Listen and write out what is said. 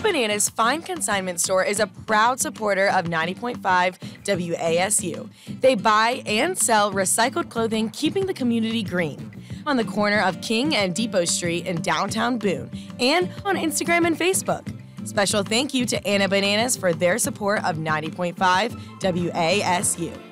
Bananas Fine Consignment Store is a proud supporter of 90.5 WASU. They buy and sell recycled clothing, keeping the community green. On the corner of King and Depot Street in downtown Boone, and on Instagram and Facebook. Special thank you to Anna Bananas for their support of 90.5 WASU.